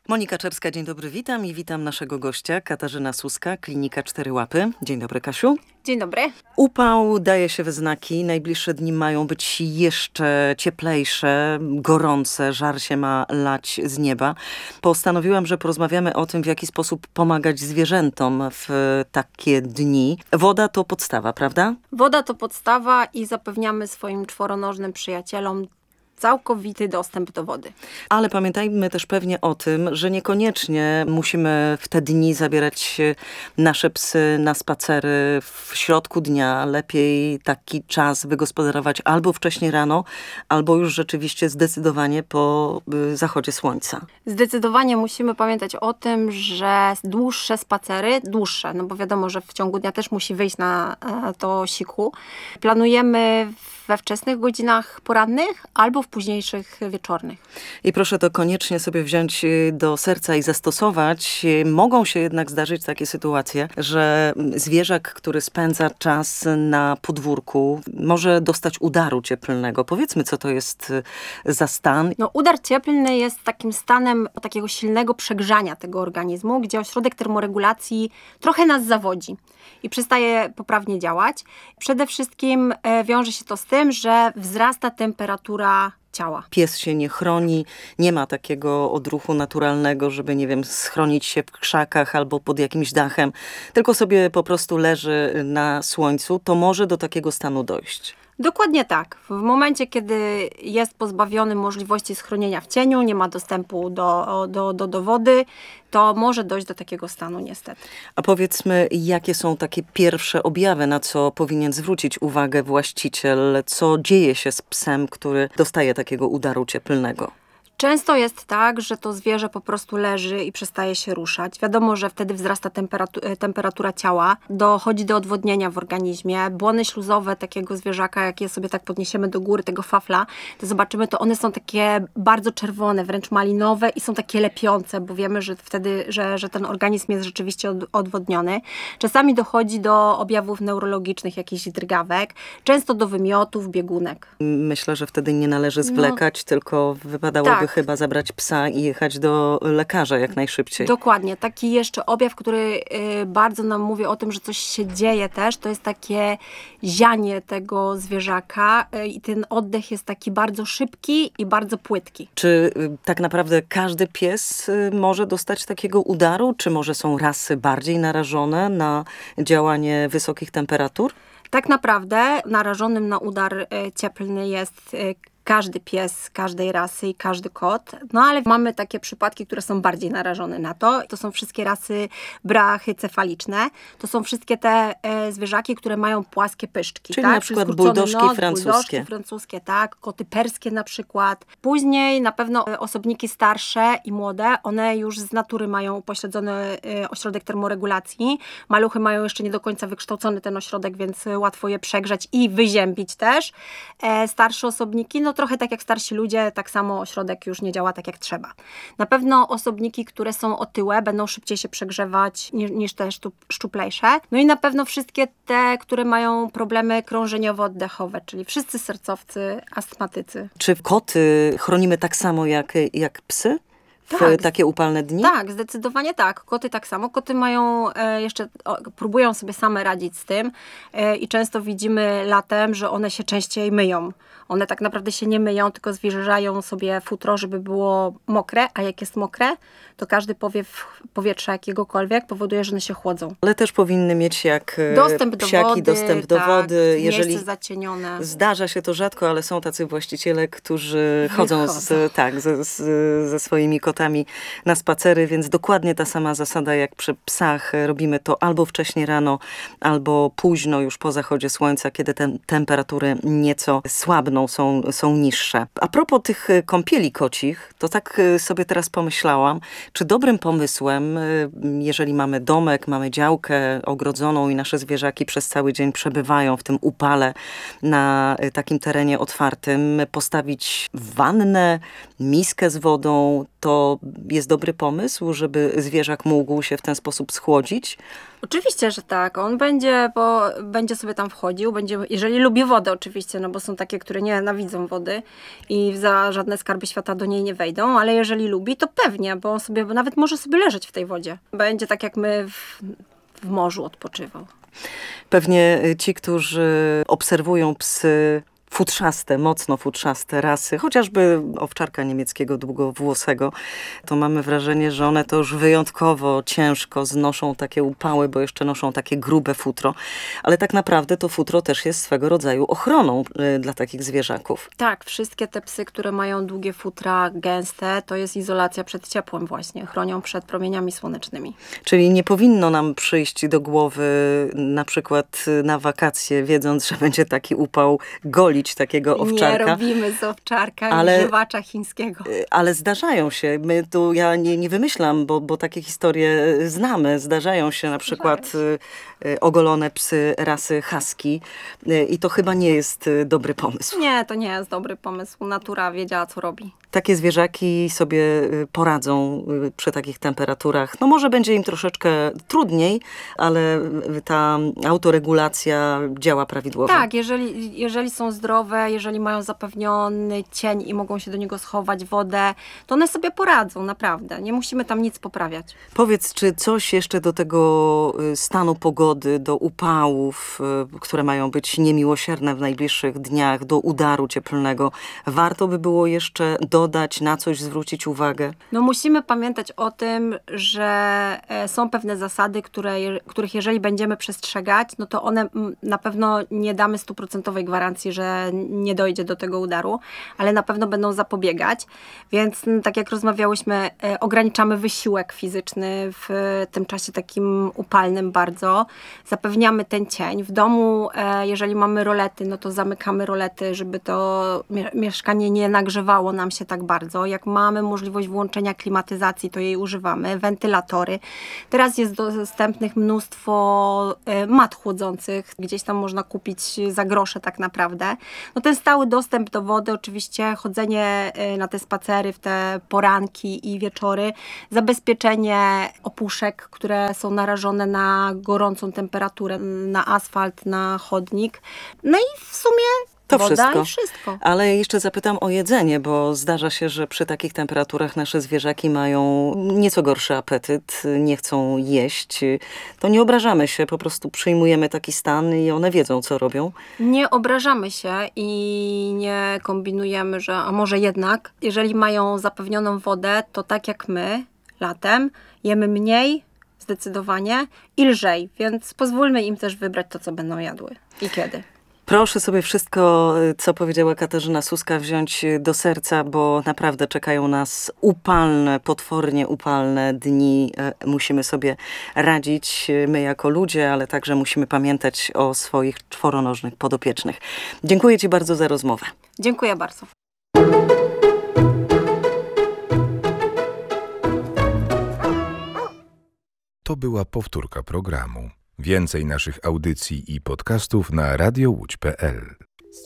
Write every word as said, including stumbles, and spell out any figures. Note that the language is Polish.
Monika Czerska, dzień dobry, witam i witam naszego gościa, Katarzyna Suska, Klinika Cztery Łapy. Dzień dobry, Kasiu. Dzień dobry. Upał daje się we znaki, najbliższe dni mają być jeszcze cieplejsze, gorące, żar się ma lać z nieba. Postanowiłam, że porozmawiamy o tym, w jaki sposób pomagać zwierzętom w takie dni. Woda to podstawa, prawda? Woda to podstawa i zapewniamy swoim czworonożnym przyjacielom całkowity dostęp do wody. Ale pamiętajmy też pewnie o tym, że niekoniecznie musimy w te dni zabierać nasze psy na spacery w środku dnia. Lepiej taki czas wygospodarować albo wcześniej rano, albo już rzeczywiście zdecydowanie po zachodzie słońca. Zdecydowanie musimy pamiętać o tym, że dłuższe spacery, dłuższe, no bo wiadomo, że w ciągu dnia też musi wyjść na to siku. Planujemy we wczesnych godzinach porannych albo w późniejszych wieczornych. I proszę to koniecznie sobie wziąć do serca i zastosować. Mogą się jednak zdarzyć takie sytuacje, że zwierzak, który spędza czas na podwórku, może dostać udaru cieplnego. Powiedzmy, co to jest za stan. No, udar cieplny jest takim stanem takiego silnego przegrzania tego organizmu, gdzie ośrodek termoregulacji trochę nas zawodzi i przestaje poprawnie działać. Przede wszystkim e, wiąże się to z tym, że wzrasta temperatura ciała. Pies się nie chroni, nie ma takiego odruchu naturalnego, żeby, nie wiem, schronić się w krzakach albo pod jakimś dachem, tylko sobie po prostu leży na słońcu, to może do takiego stanu dojść. Dokładnie tak. W momencie, kiedy jest pozbawiony możliwości schronienia w cieniu, nie ma dostępu do, do, do, do wody, to może dojść do takiego stanu niestety. A powiedzmy, jakie są takie pierwsze objawy, na co powinien zwrócić uwagę właściciel? Co dzieje się z psem, który dostaje takiego udaru cieplnego? Często jest tak, że to zwierzę po prostu leży i przestaje się ruszać. Wiadomo, że wtedy wzrasta temperatu- temperatura ciała, dochodzi do odwodnienia w organizmie. Błony śluzowe takiego zwierzaka, jak je sobie tak podniesiemy do góry, tego fafla, to zobaczymy, to one są takie bardzo czerwone, wręcz malinowe i są takie lepiące, bo wiemy, że wtedy, że, że ten organizm jest rzeczywiście od- odwodniony. Czasami dochodzi do objawów neurologicznych, jakichś drgawek, często do wymiotów, biegunek. Myślę, że wtedy nie należy zwlekać, no, tylko wypadałoby tak. chyba zabrać psa i jechać do lekarza jak najszybciej. Dokładnie. Taki jeszcze objaw, który y, bardzo nam mówi o tym, że coś się dzieje też, to jest takie zianie tego zwierzaka y, i ten oddech jest taki bardzo szybki i bardzo płytki. Czy y, tak naprawdę każdy pies y, może dostać takiego udaru? Czy może są rasy bardziej narażone na działanie wysokich temperatur? Tak naprawdę narażonym na udar y, cieplny jest y, każdy pies, każdej rasy i każdy kot. No ale mamy takie przypadki, które są bardziej narażone na to. To są wszystkie rasy brachycefaliczne. To są wszystkie te e, zwierzaki, które mają płaskie pyszczki. Czyli tak? na przykład buldożki nos, francuskie. Buldożki francuskie, tak. Koty perskie na przykład. Później na pewno e, osobniki starsze i młode, one już z natury mają upośledzony e, ośrodek termoregulacji. Maluchy mają jeszcze nie do końca wykształcony ten ośrodek, więc łatwo je przegrzać i wyziębić też. E, starsze osobniki, no trochę tak jak starsi ludzie, tak samo ośrodek już nie działa tak jak trzeba. Na pewno osobniki, które są otyłe, będą szybciej się przegrzewać niż, niż te sztu, szczuplejsze. No i na pewno wszystkie te, które mają problemy krążeniowo-oddechowe, czyli wszyscy sercowcy, astmatycy. Czy koty chronimy tak samo jak, jak psy? W tak, takie upalne dni? Tak, zdecydowanie tak. Koty tak samo. Koty mają e, jeszcze, o, próbują sobie same radzić z tym e, i często widzimy latem, że one się częściej myją. One tak naprawdę się nie myją, tylko zwilżają sobie futro, żeby było mokre, a jak jest mokre, to każdy powiew powietrza jakiegokolwiek powoduje, że one się chłodzą. Ale też powinny mieć jak dostęp do psiaki, wody, dostęp do tak, wody. Jeżeli miejsce zacienione. Zdarza się to rzadko, ale są tacy właściciele, którzy chodzą z, tak, ze, z, ze swoimi kotami na spacery, więc dokładnie ta sama zasada jak przy psach. Robimy to albo wcześnie rano, albo późno już po zachodzie słońca, kiedy te temperatury nieco słabną, są, są niższe. A propos tych kąpieli kocich, to tak sobie teraz pomyślałam, czy dobrym pomysłem, jeżeli mamy domek, mamy działkę ogrodzoną i nasze zwierzaki przez cały dzień przebywają w tym upale na takim terenie otwartym, postawić wannę, miskę z wodą, to jest dobry pomysł, żeby zwierzak mógł się w ten sposób schłodzić? Oczywiście, że tak. On będzie, bo będzie sobie tam wchodził, będzie, jeżeli lubi wodę oczywiście, no bo są takie, które nienawidzą wody i za żadne skarby świata do niej nie wejdą, ale jeżeli lubi, to pewnie, bo on sobie, bo nawet może sobie leżeć w tej wodzie. Będzie tak jak my w, w morzu odpoczywał. Pewnie ci, którzy obserwują psy futrzaste, mocno futrzaste rasy, chociażby owczarka niemieckiego długowłosego, to mamy wrażenie, że one to już wyjątkowo ciężko znoszą takie upały, bo jeszcze noszą takie grube futro. Ale tak naprawdę to futro też jest swego rodzaju ochroną y, dla takich zwierzaków. Tak, wszystkie te psy, które mają długie futra, gęste, to jest izolacja przed ciepłem właśnie. Chronią przed promieniami słonecznymi. Czyli nie powinno nam przyjść do głowy na przykład na wakacje, wiedząc, że będzie taki upał, golić takiego owczarka. Nie robimy z owczarka ale, żywacza chińskiego. Ale zdarzają się. My tu, ja nie, nie wymyślam, bo, bo takie historie znamy. Zdarzają się na przykład się. ogolone psy rasy husky i to chyba nie jest dobry pomysł. Nie, to nie jest dobry pomysł. Natura wiedziała, co robi. Takie zwierzaki sobie poradzą przy takich temperaturach. No może będzie im troszeczkę trudniej, ale ta autoregulacja działa prawidłowo. Tak, jeżeli, jeżeli są zdrowe, jeżeli mają zapewniony cień i mogą się do niego schować, wodę, to one sobie poradzą, naprawdę. Nie musimy tam nic poprawiać. Powiedz, czy coś jeszcze do tego stanu pogody, do upałów, które mają być niemiłosierne w najbliższych dniach, do udaru cieplnego, warto by było jeszcze dodać, na coś zwrócić uwagę? No musimy pamiętać o tym, że są pewne zasady, które, których jeżeli będziemy przestrzegać, no to one na pewno nie damy stuprocentowej gwarancji, że nie dojdzie do tego udaru, ale na pewno będą zapobiegać. Więc tak jak rozmawiałyśmy, ograniczamy wysiłek fizyczny w tym czasie takim upalnym bardzo. Zapewniamy ten cień. W domu, jeżeli mamy rolety, no to zamykamy rolety, żeby to mieszkanie nie nagrzewało nam się tak bardzo. Jak mamy możliwość włączenia klimatyzacji, to jej używamy. Wentylatory. Teraz jest dostępnych mnóstwo mat chłodzących. Gdzieś tam można kupić za grosze tak naprawdę. No ten stały dostęp do wody, oczywiście chodzenie na te spacery w te poranki i wieczory, zabezpieczenie opuszek, które są narażone na gorącą temperaturę, na asfalt, na chodnik. No i w sumie To woda wszystko. i wszystko. Ale jeszcze zapytam o jedzenie, bo zdarza się, że przy takich temperaturach nasze zwierzaki mają nieco gorszy apetyt, nie chcą jeść. To nie obrażamy się, po prostu przyjmujemy taki stan i one wiedzą, co robią. Nie obrażamy się i nie kombinujemy, że a może jednak, jeżeli mają zapewnioną wodę, to tak jak my latem jemy mniej, zdecydowanie i lżej, więc pozwólmy im też wybrać to, co będą jadły i kiedy. Proszę sobie wszystko, co powiedziała Katarzyna Suska, wziąć do serca, bo naprawdę czekają nas upalne, potwornie upalne dni. Musimy sobie radzić, my jako ludzie, ale także musimy pamiętać o swoich czworonożnych podopiecznych. Dziękuję Ci bardzo za rozmowę. Dziękuję bardzo. To była powtórka programu. Więcej naszych audycji i podcastów na radio łódź kropka pe el.